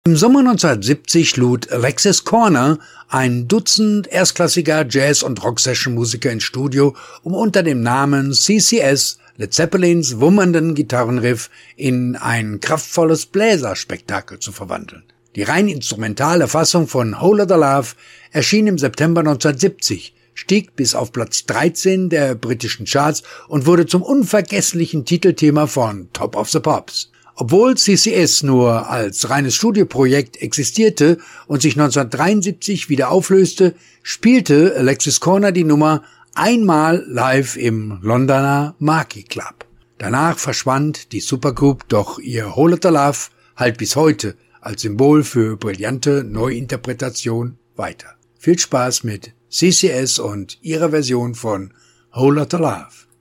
Im Sommer 1970 lud Alexis Korner ein Dutzend erstklassiger Jazz- und Rock-Session-Musiker ins Studio, um unter dem Namen CCS Led Zeppelins wummernden Gitarrenriff in ein kraftvolles Bläserspektakel zu verwandeln. Die rein instrumentale Fassung von Whole Lotta Love erschien im September 1970, stieg bis auf Platz 13 der britischen Charts und wurde zum unvergesslichen Titelthema von Top of the Pops. Obwohl CCS nur als reines Studioprojekt existierte und sich 1973 wieder auflöste, spielte Alexis Korner die Nummer einmal live im Londoner Marquee Club. Danach verschwand die Supergroup, doch ihr Whole Lotta Love halt bis heute als Symbol für brillante Neuinterpretation weiter. Viel Spaß mit CCS und ihrer Version von Whole Lotta Love.